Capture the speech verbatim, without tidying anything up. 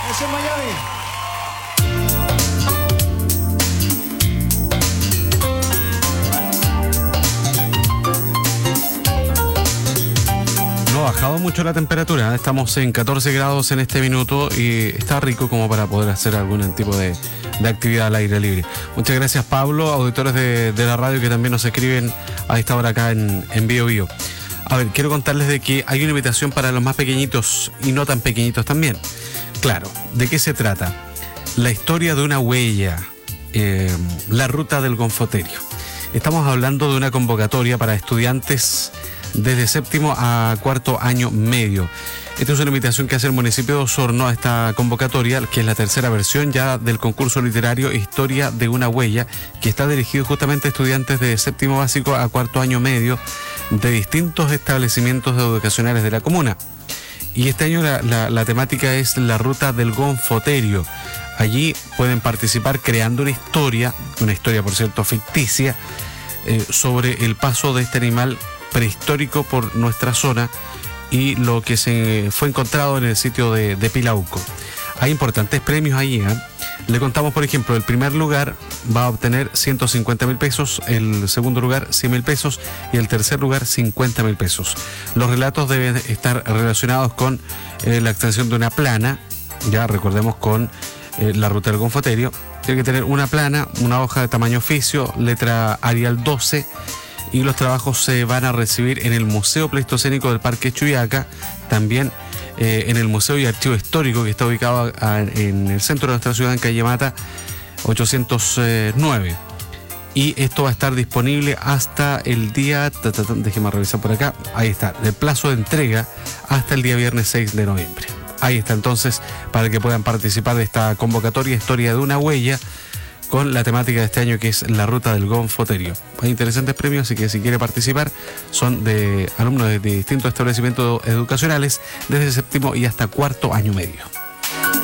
Eso es Miami. No ha bajado mucho la temperatura, estamos en catorce grados en este minuto y está rico como para poder hacer algún tipo de, de actividad al aire libre. Muchas gracias, Pablo, auditores de, de la radio que también nos escriben a esta hora acá en, en Bio Bio. A ver, quiero contarles de que hay una invitación para los más pequeñitos y no tan pequeñitos también. Claro, ¿de qué se trata? La historia de una huella, eh, la ruta del Gonfoterio. Estamos hablando de una convocatoria para estudiantes desde séptimo a cuarto año medio. Esta es una invitación que hace el municipio de Osorno a esta convocatoria, que es la tercera versión ya del concurso literario Historia de una huella, que está dirigido justamente a estudiantes de séptimo básico a cuarto año medio de distintos establecimientos educacionales de la comuna. Y este año la, la, la temática es la ruta del Gonfoterio. Allí pueden participar creando una historia, una historia por cierto ficticia, eh, sobre el paso de este animal prehistórico por nuestra zona y lo que se fue encontrado en el sitio de, de Pilauco. Hay importantes premios ahí, ¿eh? Le contamos, por ejemplo, el primer lugar va a obtener ciento cincuenta mil pesos, el segundo lugar cien mil pesos y el tercer lugar cincuenta mil pesos. Los relatos deben estar relacionados con eh, la extensión de una plana, ya recordemos con eh, la ruta del Gonfoterio. Tiene que tener una plana, una hoja de tamaño oficio, letra Arial doce, y los trabajos se van a recibir en el Museo Pleistocénico del Parque Chuyaca, también eh, en el Museo y Archivo Histórico que está ubicado a, en el centro de nuestra ciudad, en calle Mata ochocientos nueve. Y esto va a estar disponible hasta el día, ta, ta, ta, déjeme revisar por acá, ahí está, el plazo de entrega hasta el día viernes seis de noviembre. Ahí está entonces, para que puedan participar de esta convocatoria Historia de una huella, con la temática de este año que es la ruta del Gonfoterio. Hay interesantes premios, así que si quiere participar, son de alumnos de distintos establecimientos educacionales desde séptimo y hasta cuarto año medio.